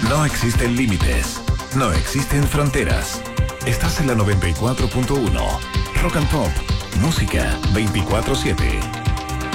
No existen límites, no existen fronteras. Estás en la 94.1. Rock and Pop, música 24/7.